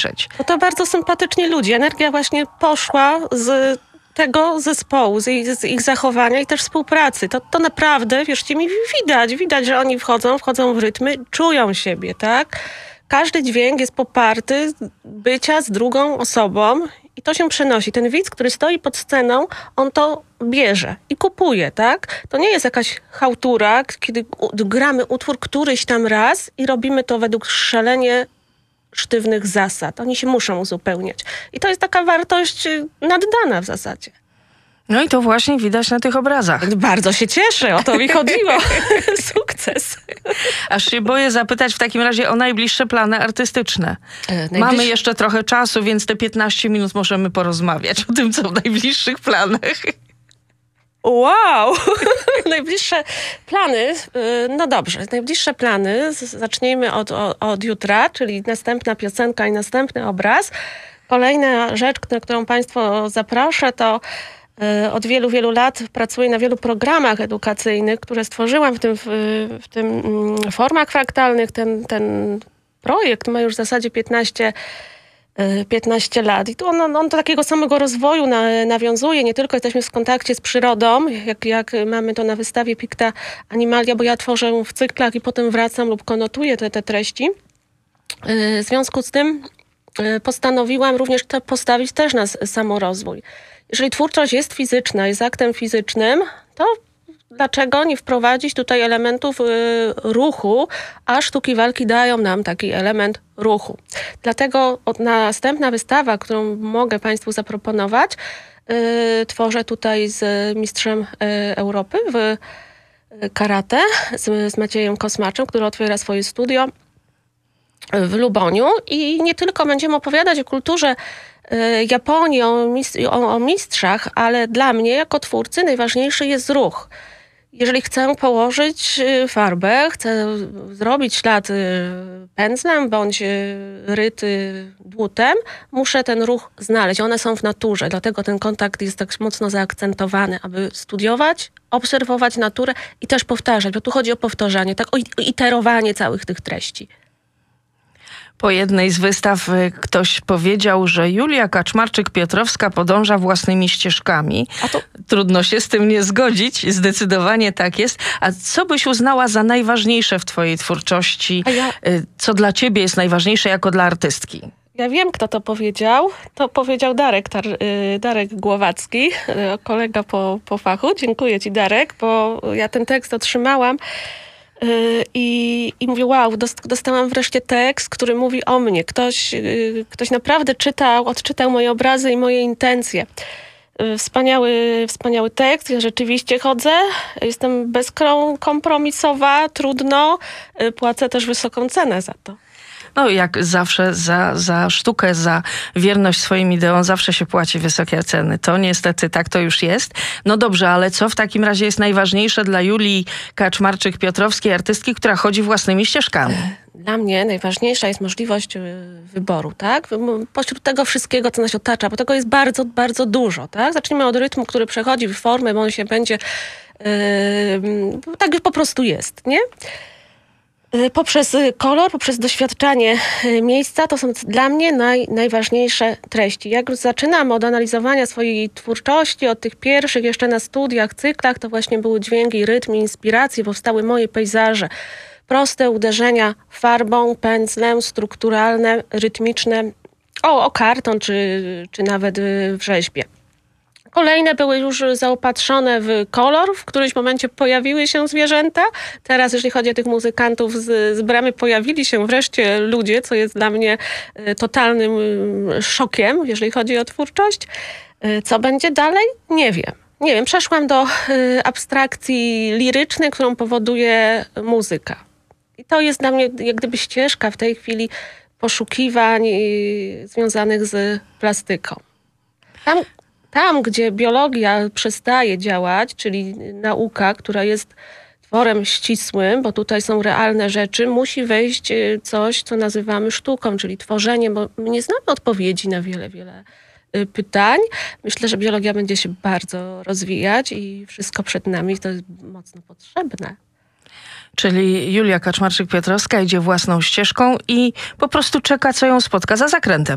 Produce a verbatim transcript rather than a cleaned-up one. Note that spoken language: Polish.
Bo to bardzo sympatyczni ludzie. Energia właśnie poszła z tego zespołu, z ich, z ich zachowania i też współpracy. To, to naprawdę, wierzcie mi, widać. Widać, że oni wchodzą, wchodzą w rytmy, czują siebie, tak? Każdy dźwięk jest poparty bycia z drugą osobą i to się przenosi. Ten widz, który stoi pod sceną, on to bierze i kupuje, tak? To nie jest jakaś chałtura, kiedy gramy utwór któryś tam raz i robimy to według szalenie sztywnych zasad. Oni się muszą uzupełniać. I to jest taka wartość naddana w zasadzie. No i to właśnie widać na tych obrazach. Bardzo się cieszę, o to mi chodziło. Sukces. Aż się boję zapytać w takim razie o najbliższe plany artystyczne. E, najbliższe... Mamy jeszcze trochę czasu, więc te piętnaście minut możemy porozmawiać o tym, co w najbliższych planach. Wow! Najbliższe plany, no dobrze, najbliższe plany, zacznijmy od, od, od jutra, czyli następna piosenka i następny obraz. Kolejna rzecz, na którą Państwo zaproszę, to od wielu, wielu lat pracuję na wielu programach edukacyjnych, które stworzyłam w tym, w, w tym formach fraktalnych. Ten, ten projekt ma już w zasadzie piętnaście piętnaście lat. I tu on, on do takiego samego rozwoju na, nawiązuje. Nie tylko jesteśmy w kontakcie z przyrodą, jak, jak mamy to na wystawie Picta Animalia, bo ja tworzę w cyklach i potem wracam lub konotuję te, te treści. W związku z tym postanowiłam również to postawić też na samorozwój. Jeżeli twórczość jest fizyczna, jest aktem fizycznym, to dlaczego nie wprowadzić tutaj elementów y, ruchu, a sztuki walki dają nam taki element ruchu. Dlatego od, następna wystawa, którą mogę Państwu zaproponować, y, tworzę tutaj z mistrzem y, Europy w karate, z, z Maciejem Kosmaczem, który otwiera swoje studio w Luboniu i nie tylko będziemy opowiadać o kulturze Japonii, o, mis- o, o mistrzach, ale dla mnie jako twórcy najważniejszy jest ruch. Jeżeli chcę położyć farbę, chcę zrobić ślad pędzlem bądź ryty dłutem, muszę ten ruch znaleźć. One są w naturze, dlatego ten kontakt jest tak mocno zaakcentowany, aby studiować, obserwować naturę i też powtarzać, bo tu chodzi o powtarzanie, tak, o iterowanie całych tych treści. Po jednej z wystaw ktoś powiedział, że Julia Kaczmarczyk-Piotrowska podąża własnymi ścieżkami. A to... Trudno się z tym nie zgodzić, zdecydowanie tak jest. A co byś uznała za najważniejsze w twojej twórczości? Ja... Co dla ciebie jest najważniejsze jako dla artystki? Ja wiem, kto to powiedział. To powiedział Darek, Tar- Darek Głowacki, kolega po, po fachu. Dziękuję ci, Darek, bo ja ten tekst otrzymałam. I, i mówię, wow, dostałam wreszcie tekst, który mówi o mnie. Ktoś, ktoś naprawdę czytał, odczytał moje obrazy i moje intencje. Wspaniały, wspaniały tekst. Ja rzeczywiście chodzę. Jestem bezkompromisowa, trudno. Płacę też wysoką cenę za to. No jak zawsze za, za sztukę, za wierność swoim ideom zawsze się płaci wysokie ceny. To niestety tak to już jest. No dobrze, ale co w takim razie jest najważniejsze dla Julii Kaczmarczyk-Piotrowskiej, artystki, która chodzi własnymi ścieżkami? Dla mnie najważniejsza jest możliwość wyboru, tak? Pośród tego wszystkiego, co nas otacza, bo tego jest bardzo, bardzo dużo, tak? Zacznijmy od rytmu, który przechodzi w formę, bo on się będzie... Yy, tak już po prostu jest, nie? Poprzez kolor, poprzez doświadczanie miejsca, to są dla mnie naj, najważniejsze treści. Jak już zaczynam od analizowania swojej twórczości, od tych pierwszych jeszcze na studiach, cyklach, to właśnie były dźwięki, rytm, inspiracje, powstały moje pejzaże. Proste uderzenia farbą, pędzlem, strukturalne, rytmiczne, o, o karton czy, czy nawet w rzeźbie. Kolejne były już zaopatrzone w kolor. W którymś momencie pojawiły się zwierzęta. Teraz, jeżeli chodzi o tych muzykantów z, z Bramy, pojawili się wreszcie ludzie, co jest dla mnie totalnym szokiem, jeżeli chodzi o twórczość. Co będzie dalej? Nie wiem. Nie wiem. Przeszłam do abstrakcji lirycznej, którą powoduje muzyka. I to jest dla mnie jak gdyby ścieżka w tej chwili poszukiwań związanych z plastyką. Tam Tam, gdzie biologia przestaje działać, czyli nauka, która jest tworem ścisłym, bo tutaj są realne rzeczy, musi wejść coś, co nazywamy sztuką, czyli tworzeniem, bo my nie znamy odpowiedzi na wiele, wiele pytań. Myślę, że biologia będzie się bardzo rozwijać i wszystko przed nami to jest mocno potrzebne. Czyli Julia Kaczmarczyk-Piotrowska idzie własną ścieżką i po prostu czeka, co ją spotka za zakrętem.